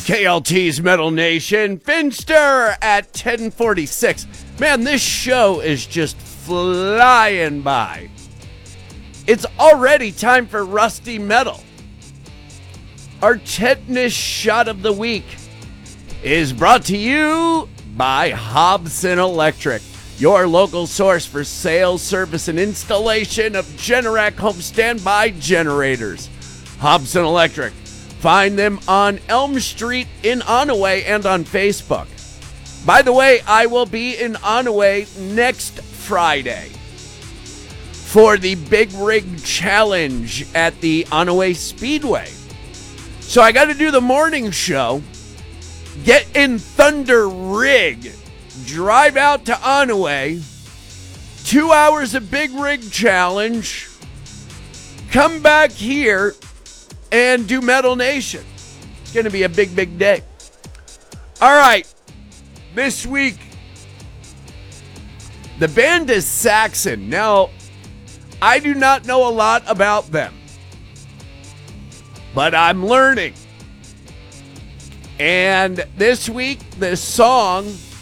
KLT's Metal Nation, Finster at 10:46. Man, this show is just flying by. It's already time for Rusty Metal. Our tetanus shot of the week is brought to you by Hobson Electric, your local source for sales, service, and installation of Generac home standby generators. Hobson Electric. Find them on Elm Street in Onaway and on Facebook. By the way, I will be in Onaway next Friday for the Big Rig Challenge at the Onaway Speedway. So I got to do the morning show, get in Thunder Rig, drive out to Onaway, 2 hours of Big Rig Challenge, come back here, and do Metal Nation. It's going to be a big, big day. All right. This week, the band is Saxon. Now, I do not know a lot about them, but I'm learning. And this week, the song